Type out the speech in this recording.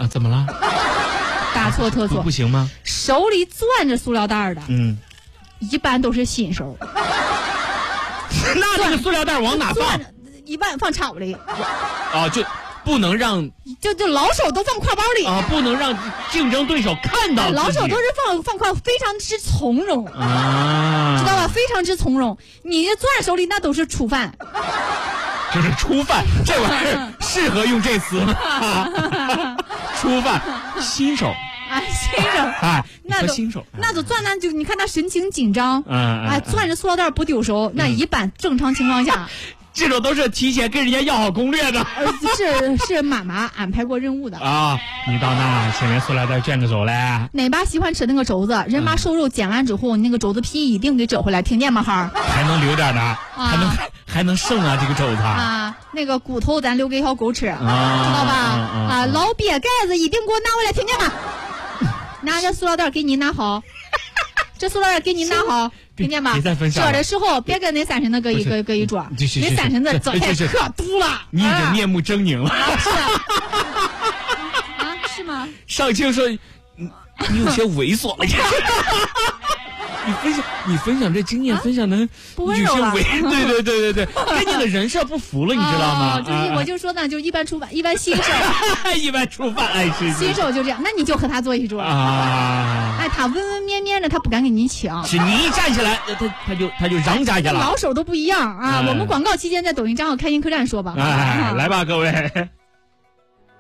啊，怎么了？ 大错特错， 不行吗？ 手里攥着塑料袋的，一般都是新手。 那这个塑料袋往哪放？ 一般放车里。 啊，就不能让就老手都放挎包里啊，不能让竞争对手看到。 老手都是放挎，非常之从容啊， 知道吧？非常之从容。你攥在手里那都是初犯。 就是初犯，这玩意儿适合用这词吗？初犯，新手。 新手， 那新手， 那都攥，那就你看他神情紧张，攥着塑料袋不丢手，那一般正常情况下， 这种都是提前跟人家要好攻略的， 是妈妈安排过任务的啊。你到那先连塑料袋卷着走嘞。 哪爸喜欢吃那个肘子，人把瘦肉剪完之后，你那个肘子皮一定给折回来，听见吗？哈， 还能留点呢，还能剩啊，这个肘子啊，那个骨头咱留给小狗吃，知道吧？老鳖盖子一定给我拿回来，听见吗？拿着塑料袋给你拿好，这塑料袋给你拿好，听见吗？折的时候别跟那三婶子搁一桌，那三婶子昨天可毒了， 你已经面目狰狞了。 是吗？ 上清说你有些猥琐了。你分享这经验分享的不温柔了， 对，跟你的人设不符了，你知道吗？ 我就说呢，就一般初犯，一般新手， 一般初犯， 新手就这样，那你就和他坐一桌啊。他温温绵绵的，他不敢跟你抢。 是你一站起来，他就嚷家去了。 老手都不一样啊。我们广告期间在抖音账号开心客栈说吧。 来吧，各位。